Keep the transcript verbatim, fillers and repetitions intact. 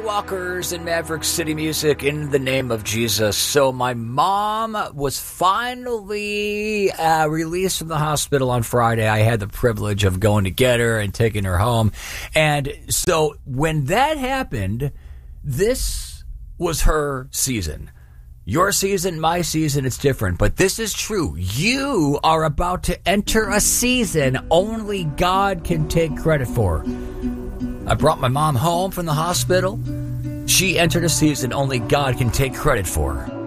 Skywalkers and Maverick City Music in the name of Jesus. So my mom was finally uh, released from the hospital on Friday. I had the privilege of going to get her and taking her home. And so when that happened, this was her season. Your season, my season, it's different. But this is true. You are about to enter a season only God can take credit for. I brought my mom home from the hospital. She entered a season only God can take credit for.